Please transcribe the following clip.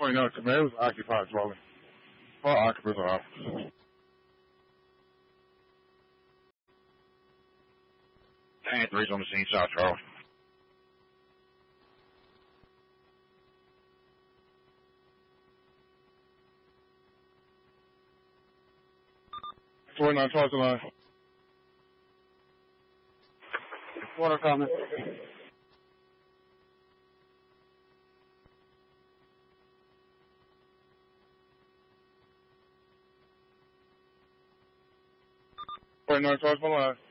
29 Camaro was occupied dwelling. All occupants are off. 3's on the scene, South Charlie. $29 towards the line. Water comment. $29 towards the line.